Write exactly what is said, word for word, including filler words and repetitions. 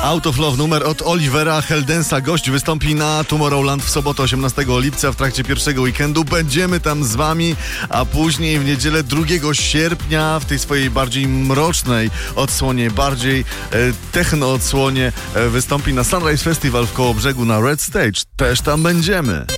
Out of Love, numer od Olivera Heldensa. Gość wystąpi na Tomorrowland w sobotę osiemnastego lipca w trakcie pierwszego weekendu. Będziemy tam z wami, a później w niedzielę drugiego sierpnia w tej swojej bardziej mrocznej odsłonie, bardziej e, techno odsłonie e, wystąpi na Sunrise Festival w Kołobrzegu na Red Stage. Też tam będziemy.